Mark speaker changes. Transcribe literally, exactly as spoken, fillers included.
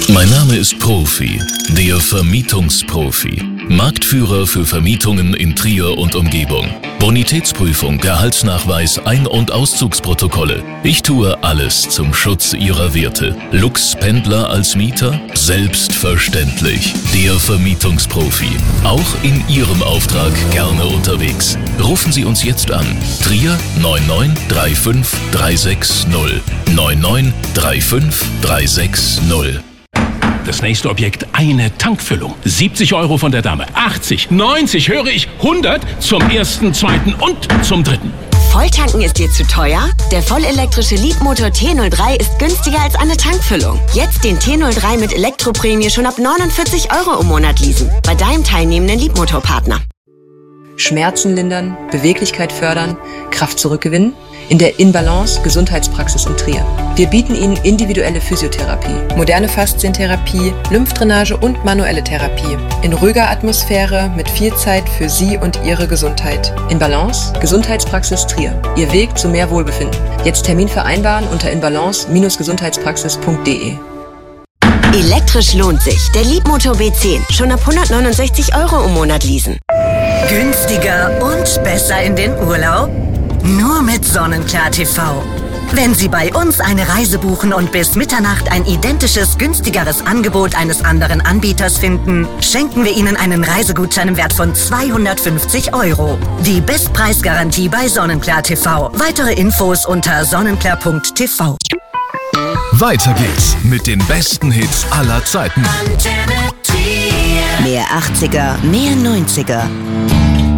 Speaker 1: Mein Name ist Profi, der Vermietungsprofi. Marktführer für Vermietungen in Trier und Umgebung. Bonitätsprüfung, Gehaltsnachweis, Ein- und Auszugsprotokolle. Ich tue alles zum Schutz Ihrer Werte. Lux-Pendler als Mieter? Selbstverständlich. Der Vermietungsprofi. Auch in Ihrem Auftrag gerne unterwegs. Rufen Sie uns jetzt an. Trier neun neun drei fünf drei sechs null. neun neun drei fünf drei sechs null.
Speaker 2: Das nächste Objekt, eine Tankfüllung. siebzig Euro von der Dame. achtzig, neunzig, höre ich, hundert zum ersten, zweiten und zum dritten.
Speaker 3: Volltanken ist dir zu teuer? Der vollelektrische Leapmotor T null drei ist günstiger als eine Tankfüllung. Jetzt den T null drei mit Elektroprämie schon ab neunundvierzig Euro im Monat leasen. Bei deinem teilnehmenden Leapmotor-Partner.
Speaker 4: Schmerzen lindern, Beweglichkeit fördern, Kraft zurückgewinnen? In der InBalance Gesundheitspraxis in Trier. Wir bieten Ihnen individuelle Physiotherapie, moderne Faszientherapie, Lymphdrainage und manuelle Therapie. In ruhiger Atmosphäre mit viel Zeit für Sie und Ihre Gesundheit. InBalance Gesundheitspraxis Trier. Ihr Weg zu mehr Wohlbefinden. Jetzt Termin vereinbaren unter inbalance Gesundheitspraxis punkt de.
Speaker 3: Elektrisch lohnt sich. Der Leapmotor B zehn. Schon ab hundertneunundsechzig Euro im Monat leasen.
Speaker 5: Günstiger und besser in den Urlaub? Nur mit Sonnenklar T V. Wenn Sie bei uns eine Reise buchen und bis Mitternacht ein identisches, günstigeres Angebot eines anderen Anbieters finden, schenken wir Ihnen einen Reisegutschein im Wert von zweihundertfünfzig Euro. Die Bestpreisgarantie bei Sonnenklar T V. Weitere Infos unter sonnenklar punkt t v.
Speaker 6: Weiter geht's mit den besten Hits aller Zeiten.
Speaker 3: Mehr achtziger, mehr neunziger.